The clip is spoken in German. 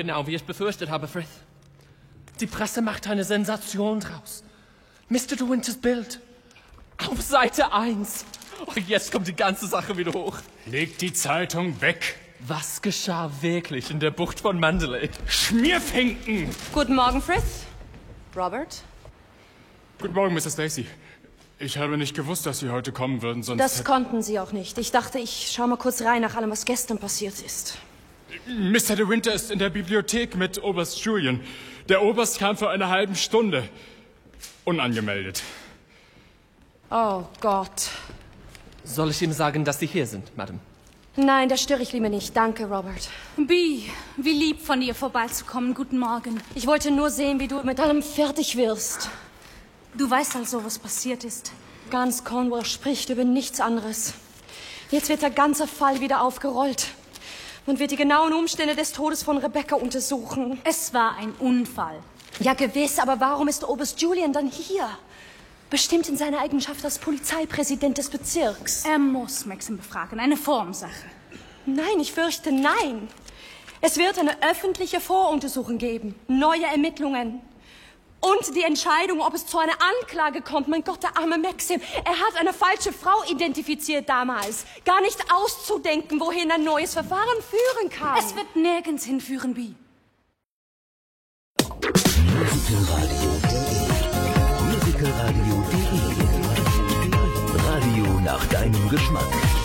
Genau wie ich befürchtet habe, Frith. Die Presse macht eine Sensation draus. Mr. De Winters Bild. Auf Seite 1. Oh, jetzt kommt die ganze Sache wieder hoch. Leg die Zeitung weg. Was geschah wirklich in der Bucht von Mandalay? Schmierfinken! Guten Morgen, Frith. Robert? Guten Morgen, Mrs. Stacy. Ich habe nicht gewusst, dass Sie heute kommen würden, sonst... Das konnten Sie auch nicht. Ich dachte, ich schau mal kurz rein nach allem, was gestern passiert ist. Mr. De Winter ist in der Bibliothek mit Oberst Julian. Der Oberst kam vor einer halben Stunde. Unangemeldet. Oh Gott. Soll ich ihm sagen, dass Sie hier sind, Madame? Nein, das störe ich lieber nicht. Danke, Robert. Bee, wie lieb von dir vorbeizukommen. Guten Morgen. Ich wollte nur sehen, wie du mit allem fertig wirst. Du weißt also, was passiert ist. Ganz Cornwall spricht über nichts anderes. Jetzt wird der ganze Fall wieder aufgerollt. Man wird die genauen Umstände des Todes von Rebecca untersuchen. Es war ein Unfall. Ja, gewiss, aber warum ist Oberst Julian dann hier? Bestimmt in seiner Eigenschaft als Polizeipräsident des Bezirks. Er muss Maxim befragen, eine Formsache. Nein, ich fürchte nein. Es wird eine öffentliche Voruntersuchung geben, neue Ermittlungen. Und die Entscheidung, ob es zu einer Anklage kommt. Mein Gott, der arme Maxim. Er hat eine falsche Frau identifiziert damals. Gar nicht auszudenken, wohin ein neues Verfahren führen kann. Es wird nirgends hinführen, Bee. Musicalradio.de Radio nach deinem Geschmack.